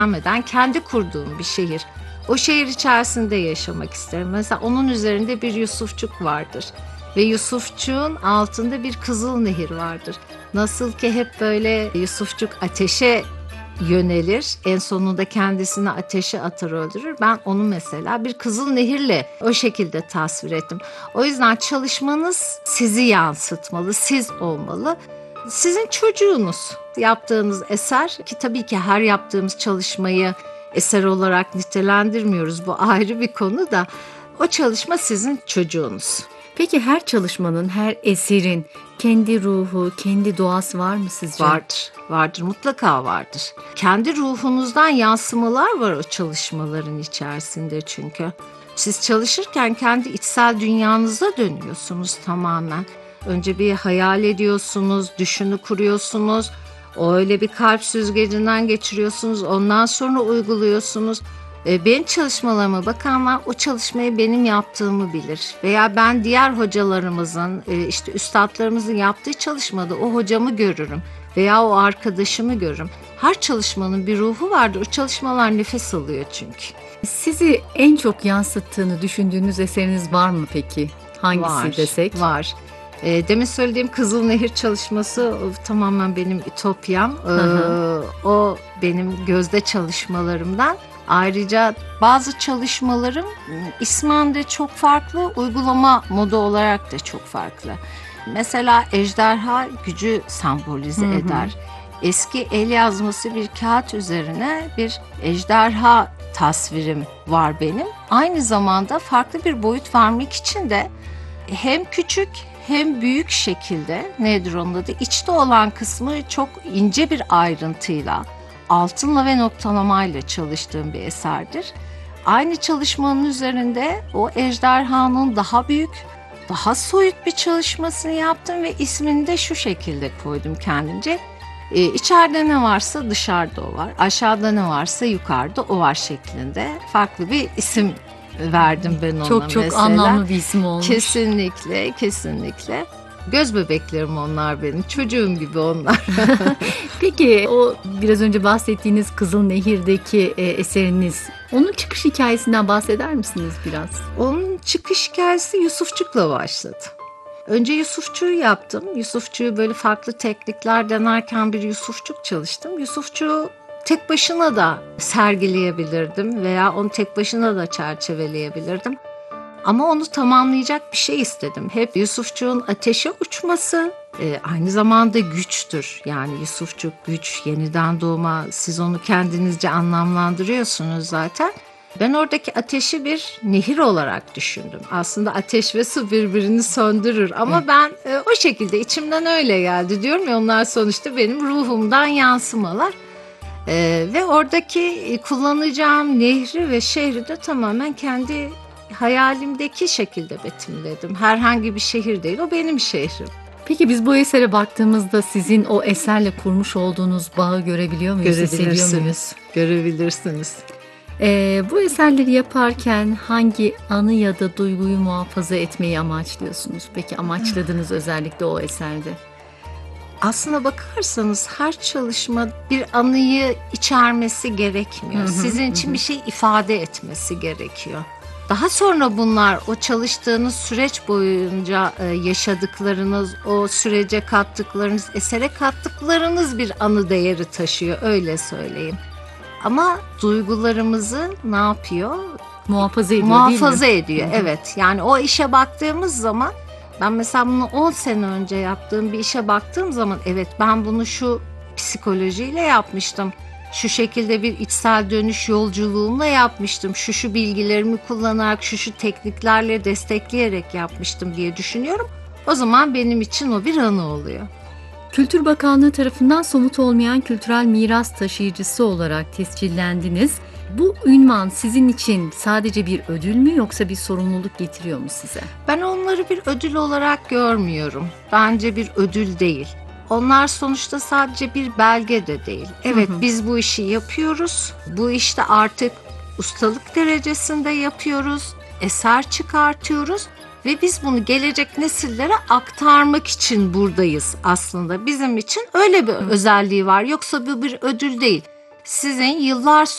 eden kendi kurduğum bir şehir. O şehir içerisinde yaşamak isterim. Mesela onun üzerinde bir Yusufçuk vardır. Ve Yusufçuk'un altında bir Kızıl Nehir vardır. Nasıl ki hep böyle Yusufçuk ateşe yönelir, en sonunda kendisini ateşe atar, öldürür. Ben onu mesela bir Kızıl Nehir'le o şekilde tasvir ettim. O yüzden çalışmanız sizi yansıtmalı, siz olmalı. Sizin çocuğunuz, yaptığınız eser, ki tabii ki her yaptığımız çalışmayı eser olarak nitelendirmiyoruz, bu ayrı bir konu da, o çalışma sizin çocuğunuz. Peki her çalışmanın, her eserin kendi ruhu, kendi doğası var mı sizce? Vardır, mutlaka vardır. Kendi ruhunuzdan yansımalar var o çalışmaların içerisinde çünkü. Siz çalışırken kendi içsel dünyanıza dönüyorsunuz tamamen. Önce bir hayal ediyorsunuz, düşünü kuruyorsunuz. O öyle bir kalp süzgecinden geçiriyorsunuz. Ondan sonra uyguluyorsunuz. Benim çalışmalarıma bakanlar o çalışmayı benim yaptığımı bilir. Veya ben diğer hocalarımızın, işte üstadlarımızın yaptığı çalışmada o hocamı görürüm. Veya o arkadaşımı görürüm. Her çalışmanın bir ruhu vardır. O çalışmalar nefes alıyor çünkü. Sizi en çok yansıttığını düşündüğünüz eseriniz var mı peki? Hangisi desek? Var. Demin söylediğim Kızıl Nehir çalışması tamamen benim ütopyam. O benim gözde çalışmalarımdan. Ayrıca bazı çalışmalarım ismen de çok farklı, uygulama modu olarak da çok farklı. Mesela ejderha gücü sembolize eder. Eski el yazması bir kağıt üzerine bir ejderha tasvirim var benim. Aynı zamanda farklı bir boyut vermek için de hem küçük hem büyük şekilde, nedir onun adı, içte olan kısmı çok ince bir ayrıntıyla, altınla ve noktalamayla çalıştığım bir eserdir. Aynı çalışmanın üzerinde o ejderhanın daha büyük, daha soyut bir çalışmasını yaptım ve ismini de şu şekilde koydum kendimce. İçeride ne varsa dışarıda o var, aşağıda ne varsa yukarıda o var şeklinde farklı bir isim verdim ben ona. Çok mesela. anlamlı bir isim olmuş. Kesinlikle. Göz bebeklerim onlar benim. Çocuğum gibi onlar. Peki o biraz önce bahsettiğiniz Kızıl Nehir'deki eseriniz, onun çıkış hikayesinden bahseder misiniz biraz? Onun çıkış hikayesi Yusufçuk'la başladı. Önce Yusufçuk'u yaptım. Yusufçuk'u böyle farklı teknikler denerken bir Yusufçuk çalıştım. Yusufçuk'u tek başına da sergileyebilirdim veya onu tek başına da çerçeveleyebilirdim. Ama onu tamamlayacak bir şey istedim. Hep Yusufçuk'un ateşe uçması aynı zamanda güçtür. Yani Yusufçuk güç, yeniden doğma, siz onu kendinizce anlamlandırıyorsunuz zaten. Ben oradaki ateşi bir nehir olarak düşündüm. Aslında ateş ve su birbirini söndürür ama ben o şekilde içimden öyle geldi. Diyorum ya, onlar sonuçta benim ruhumdan yansımalar. Ve oradaki kullanacağım nehri ve şehri de tamamen kendi hayalimdeki şekilde betimledim. Herhangi bir şehir değil, o benim şehrim. Peki biz bu esere baktığımızda sizin o eserle kurmuş olduğunuz bağı görebiliyor muyuz? Hissediyor muyuz? Görebilirsiniz. Bu eserleri yaparken hangi anı ya da duyguyu muhafaza etmeyi amaçlıyorsunuz? Peki amaçladığınız özellikle o eserde? Aslına bakarsanız her çalışma bir anıyı içermesi gerekmiyor. Sizin için bir şey ifade etmesi gerekiyor. Daha sonra bunlar o çalıştığınız süreç boyunca yaşadıklarınız, o sürece kattıklarınız, esere kattıklarınız bir anı değeri taşıyor, öyle söyleyeyim. Ama duygularımızı ne yapıyor? Muhafaza ediyor, Muhafaza değil mi? ediyor, evet. Yani o işe baktığımız zaman, ben mesela bunu 10 sene önce yaptığım bir işe baktığım zaman, evet ben bunu şu psikolojiyle yapmıştım. Şu şekilde bir içsel dönüş yolculuğumla yapmıştım. Şu bilgilerimi kullanarak, şu tekniklerle destekleyerek yapmıştım diye düşünüyorum. O zaman benim için o bir anı oluyor. Kültür Bakanlığı tarafından somut olmayan kültürel miras taşıyıcısı olarak tescillendiniz. Bu ünvan sizin için sadece bir ödül mü yoksa bir sorumluluk getiriyor mu size? Ben onları bir ödül olarak görmüyorum. Bence bir ödül değil. Onlar sonuçta sadece bir belge de değil. Evet, biz bu işi yapıyoruz. Bu işte artık ustalık derecesinde yapıyoruz. Eser çıkartıyoruz. Ve biz bunu gelecek nesillere aktarmak için buradayız aslında. Bizim için öyle bir özelliği var. Yoksa bu bir ödül değil. Sizin yıllar